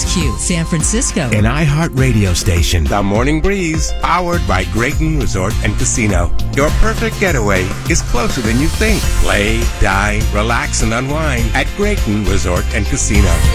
KXSQ, San Francisco. An iHeart radio station. The Morning Breeze, powered by Grayton Resort and Casino. Your perfect getaway is closer than you think. Play, dine, relax, and unwind at Grayton Resort and Casino.